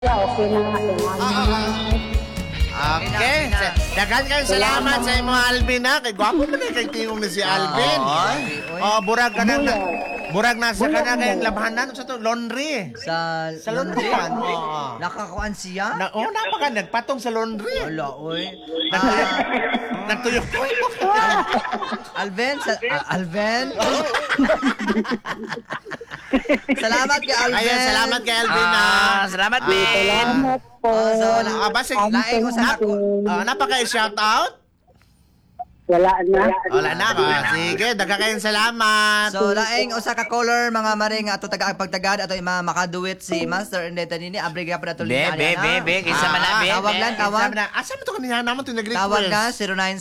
Okay na nga. Okay. Dagan kayo salamat sa imo Alvin ha. Kay gwapo man kay tingog ni si Alvin. Burag ka na. Burag na sa kana kay labhanan sa to laundry. Sa laundry. Oo. Nakakuan siya? Napaka nagpatong sa laundry. Wala, oy. Nagtuyok. Alvin? Alvin? Salamat kay Alvin. Ayan, salamat kay Alvin na. Salamat, Ben. Salamat po. Basig, laing ko sa ako. napaka-shout out. Wala na. Wala na ba? Sige, daga kayong salamat. So, laing usa ka caller mga maring ato taga-pagtagad ato ima makaduwit si Master Indeta nini abriga pa nato linya. Be, kinsa man na, be. Tawag lang, tawag. Asa mo to kanina naman to nag-request? Tawag na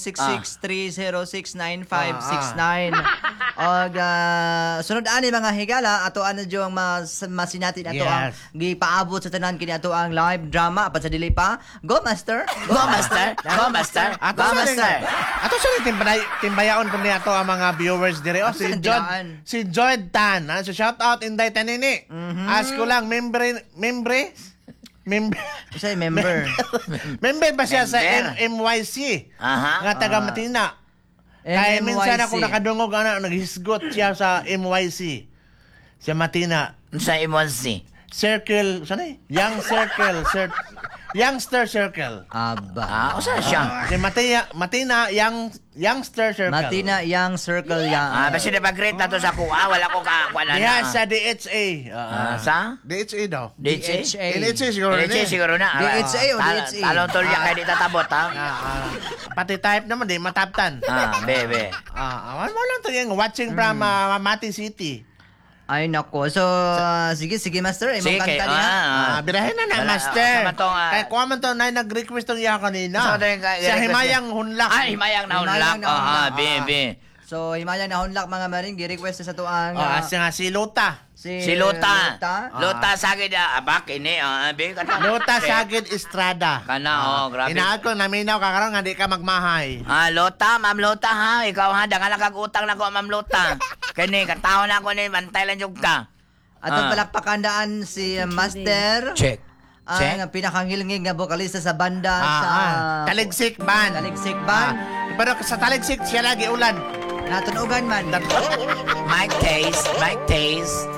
0966-306-9569. Og sunod ani mga higala ato ano jo ang masinatin ato ang gipaabot sa tanan kini ato ang live drama apat sa dili pa. Go Master. Go, Master. Go, Master. Go, Master. Ato sa timbayaon po niya to ang mga viewers dire. Oh, si Jod Tan. So shout out Inday Tanini. Ask ko lang, member. Isa member. Member ba siya sa Member. MYC? Aha. Nga taga Matina. Kaya minsan ako nakadungog naghisgot siya sa MYC. Sa Matina. Sa M1C. Circle, saan eh? Youngster Circle. Aba. Usa siya. Si Matina Youngster Circle. Matina Young Circle Young. Basta na pag-rate na to sa kuha, wala ko kakuha Diha sa DHA. Sa? DHA daw. DHA? DHA siguro na. DHA siguro na. DHA o DHA? Talong tolya kayo di tatabot, ha? Pati type naman, di mataptan. Bebe. Ano mo lang to yung watching from Mati City. Ay nako. So, sige Master. Imong Sige, kanta niya. Birahin na Wala, Master. sama tong, Kaya kuha man to na nag-request tong iya kanina. Sa Sa Himayang Hunlak. Himayang na Himayang unlock. na unlock. Bebe. So, himayang na hunlak mga maring gi-request sa to ang Si Lota. Si Lota. Lota sagid abak ini. Be kana. Lota Sagid Estrada. Kana, grabe. Inaad ko, naminaw ka karon nga di ka magmahay. Lota, Ma'am Lota ha. Ikaw ha, dangan nakag-utang na ko, Ma'am Lota. Kani, kataon na ko ni, bantay lang yung ka. atong palakpakandaan si Master. Check. Ang pinakangilingig na vokalista sa banda sa Taligsik Band. Taligsik Band. Pero sa Taligsik siya lagi ulan. Natunugan man. Mike Taste.